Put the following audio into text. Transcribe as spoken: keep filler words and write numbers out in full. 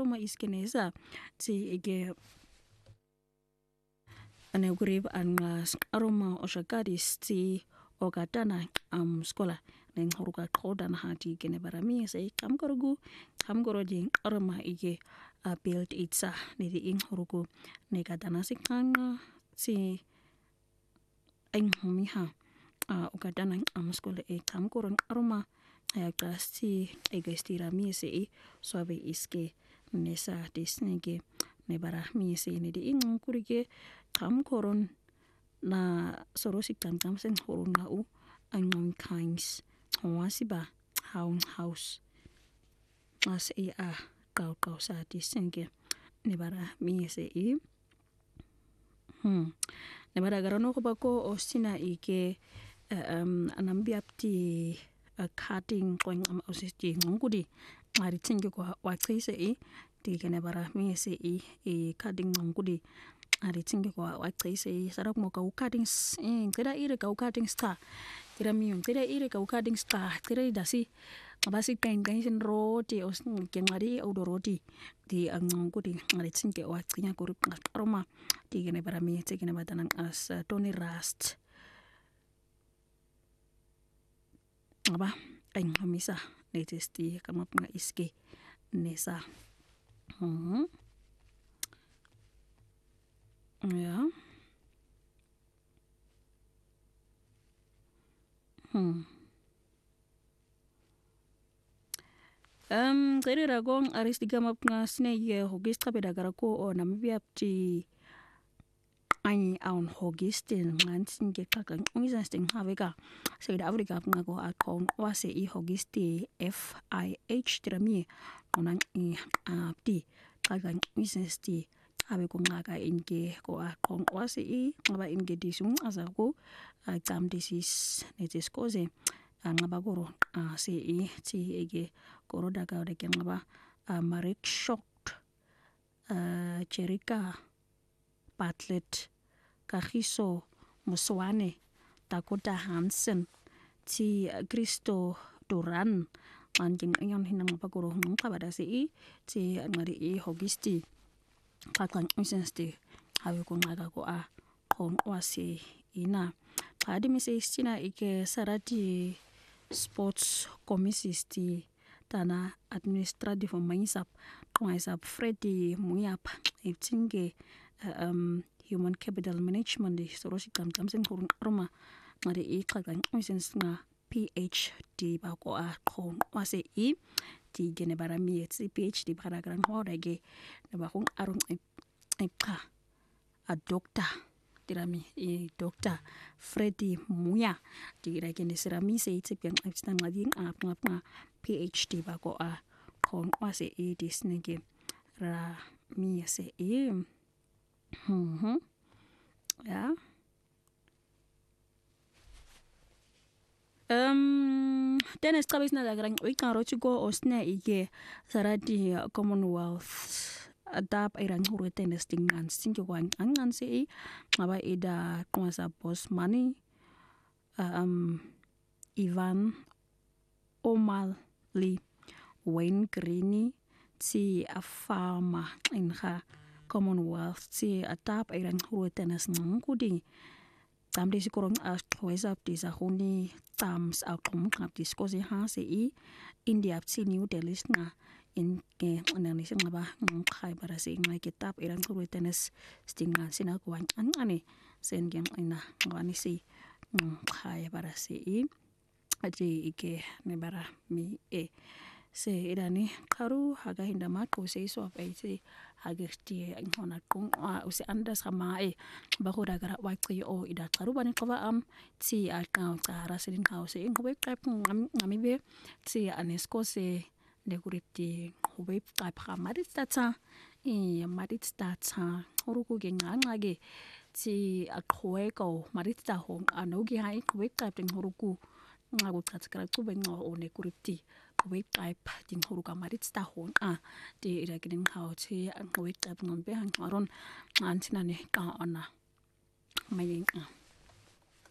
nqaroma iskeneza ti ike ane kurib anqas aroma oshakadis ti ogatana am skola nen horuka qodan hati kene barami sai kam korugu kam gorodi aroma ike a build itsa ni di ing horuku ne katana sikanga si ing homiha a ogatana am skola e kam koron aroma ya kasti egestira mi sei sobe iske nesa disnege ne barami sei ne di ing kurike kam koron na sorosi kam kam sen horon na u angon kinds hawasiba haun house as e a kau kau sa disnege ne barami sei hmm ne bara garano ko bako osina ike um anambiapti a cutting going am ositi ngudi ngari tinge ko wachise e di kene barami sei e cutting ngudi ari tinge ko wachise sarak mo ka cutting eh kira ire ka cutting star kira miyon kira ire ka cutting star kira dasi basi pen gansin roti os ngari odoroti di ngudi ngari tinge wachinya ko roma di kene barami te kene batanan as uh, Tony Rust aba ay ngamisa latest di kamap nga iske nesa hmm ya hmm um kere ragong aris di kamap nga sne ye hogis kapeda garako o namibia ti ai aun hogistin ngansin ke kakan ungisa sting havega se da afrika nga ko akon wase i hogisti f i h trami onan i apti kakan ungisa ave ko ngaka inke ko akon wase i ngaba inge disung azako exam disease netis koze ngaba goro se i ti ege goro daga de ngaba marik shocked cherika Bartlett Kagiso Muswane Dakota Hansen ti Cristo Duran anjing yon hinang paguro ng kabada si ti ngari i hogisti kakang insensti hawi ko ngaga ko a kon wasi ina kadi mi se stina ike sarati sports komisisti tana administrative maisap maisap Freddy Muyap itinge um human capital management di sorosi kam kam sen kurun roma ngari i kagan usens nga PhD ba ko a kon wase i ti gene barami ti PhD bara gran horege ne ba kong arun e pa a doctor tirami i doctor Freddy Muya ti gira gene serami se ti piang abstan ngadi a nga PhD ba ko a kon wase i disnege ra mi se i Mhm. Ja. Um, Dennis Travis na lagrang weekang rochigo osna ige saradi Commonwealth adap irang huru tennis tingan singke wang angan se ngaba ida kuasa boss money um Ivan O'Malley Wayne Greene si afama inha Commonwealth si atap irang huru tennis ngudi tam di sikurong as wesa di sahuni tams akum kap diskosi ha si India si New Delhi na in ke anani sing ba ngai para si ngai kitab irang huru tennis stingan sinagwan anani sen gem ina ngani si ngai para si aji ike ne bara mi e se irani karu haga hinda mako se so apa isi haga sti ngona kung usi anda sama e bahura gara wakri o ida karu bani kawa am ti aka tsara sidin house in hobe kap ngami be ti anesko se de kuriti hobe kap kamarit tata e marit tata horuku ge ngangage ti akhoe ko marit ta hong anogi hai hobe kap ting horuku ngago tsatkara ku ben ngo one kuriti wake up ding huru kamarit sta hon a de ira giding how ti wake up ngon be han aron antina ne ka ona mai